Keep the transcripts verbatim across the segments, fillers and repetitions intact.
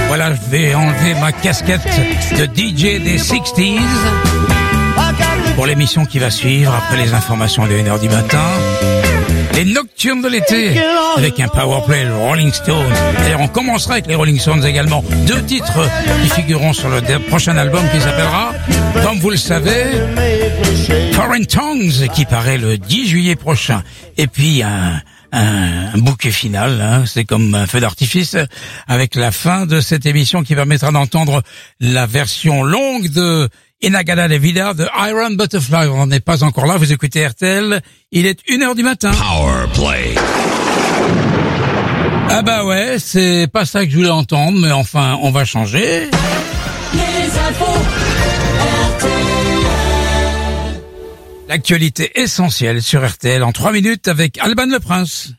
Voilà, je vais enlever ma casquette de D J des sixties pour l'émission qui va suivre après les informations de une heure du matin. Les Nocturnes de l'été avec un powerplay Rolling Stones. D'ailleurs, on commencera avec les Rolling Stones également. Deux titres qui figureront sur le prochain album qui s'appellera, comme vous le savez, Foreign Tongues, qui paraît le dix juillet prochain. Et puis un, un, un bouquet final, hein, c'est comme un feu d'artifice, avec la fin de cette émission qui permettra d'entendre la version longue de Inagada de Vida de Iron Butterfly. On n'en est pas encore là, vous écoutez R T L, il est une heure du matin. Power Play. Ah bah ouais, c'est pas ça que je voulais entendre, mais enfin, on va changer. Les infos R T L. L'actualité essentielle sur R T L en trois minutes avec Alban Le Prince.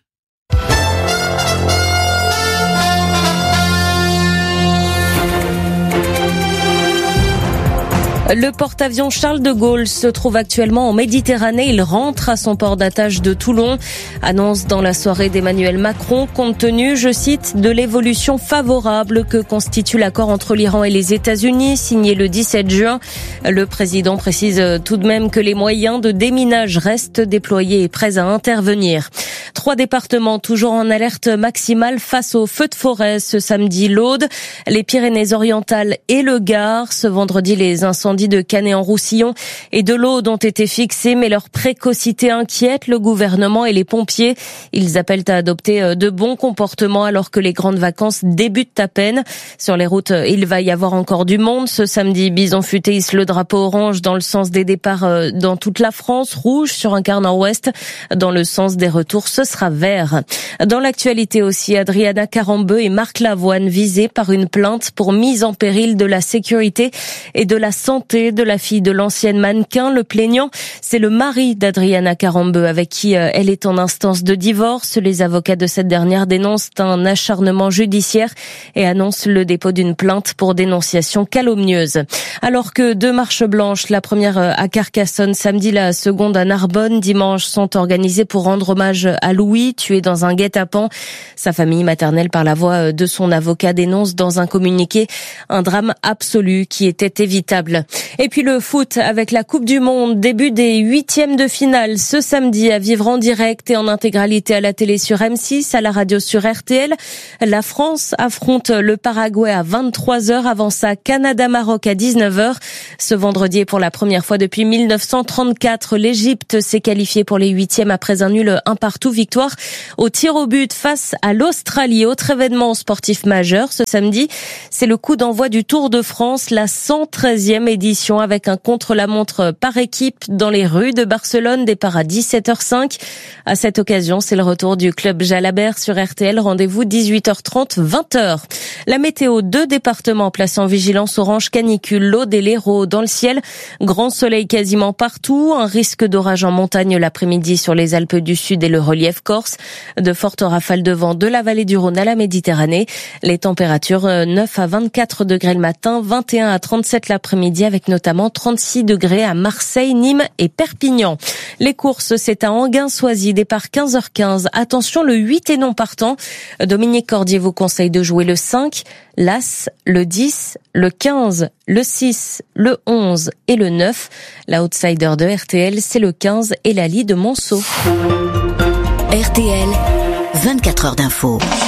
Le porte-avions Charles de Gaulle se trouve actuellement en Méditerranée. Il rentre à son port d'attache de Toulon. Annonce dans la soirée d'Emmanuel Macron, compte tenu, je cite, de l'évolution favorable que constitue l'accord entre l'Iran et les États-Unis, signé le dix-sept juin. Le président précise tout de même que les moyens de déminage restent déployés et prêts à intervenir. Trois départements toujours en alerte maximale face aux feux de forêt ce samedi. L'Aude, les Pyrénées-Orientales et le Gard. Ce vendredi, les incendies de Canet-en-Roussillon et de l'Aude ont été fixés, mais leur précocité inquiète le gouvernement et les pompiers. Ils appellent à adopter de bons comportements alors que les grandes vacances débutent à peine. Sur les routes, il va y avoir encore du monde. Ce samedi, Bison Futé hisse le drapeau orange dans le sens des départs dans toute la France, rouge sur un quart nord-ouest. Dans le sens des retours, ce sera vert. Dans l'actualité aussi, Adriana Carambeu et Marc Lavoine visés par une plainte pour mise en péril de la sécurité et de la santé de la fille de l'ancienne mannequin. Le plaignant, c'est le mari d'Adriana Carambeu avec qui elle est en instance de divorce. Les avocats de cette dernière dénoncent un acharnement judiciaire et annoncent le dépôt d'une plainte pour dénonciation calomnieuse. Alors que deux marches blanches, la première à Carcassonne samedi, la seconde à Narbonne dimanche, sont organisées pour rendre hommage à Louis, tué dans un guet-apens. Sa famille maternelle, par la voix de son avocat, dénonce dans un communiqué un drame absolu qui était évitable. Et puis le foot avec la Coupe du Monde, début des huitièmes de finale ce samedi à vivre en direct et en intégralité à la télé sur M six, à la radio sur R T L. La France affronte le Paraguay à vingt-trois heures, avant ça Canada-Maroc à dix-neuf heures. Ce vendredi, pour la première fois depuis mille neuf cent trente-quatre, l'Égypte s'est qualifiée pour les huitièmes après un nul un partout, victoire au tir au but face à l'Australie. Autre événement sportif majeur ce samedi, c'est le coup d'envoi du Tour de France, la cent treizième édition avec un contre-la-montre par équipe dans les rues de Barcelone, départ à dix-sept heures cinq. À cette occasion, c'est le retour du club Jalabert sur R T L. Rendez-vous dix-huit heures trente, vingt heures. La météo, deux départements placés en vigilance orange canicule, l'Aude et l'Hérault. Dans le ciel, grand soleil quasiment partout, un risque d'orage en montagne l'après-midi sur les Alpes du Sud et le relief corse. De fortes rafales de vent de la vallée du Rhône à la Méditerranée. Les températures neuf à vingt-quatre degrés le matin, vingt et un à trente-sept l'après-midi, avec notamment trente-six degrés à Marseille, Nîmes et Perpignan. Les courses, c'est à Enghien-Soisy, départ quinze heures quinze. Attention, le huit est non partant. Dominique Cordier vous conseille de jouer le cinq, l'As, le dix, le quinze, le six, le onze et le neuf. L'outsider de R T L, c'est le quinze et Lali de Monceau. R T L, vingt-quatre heures d'info.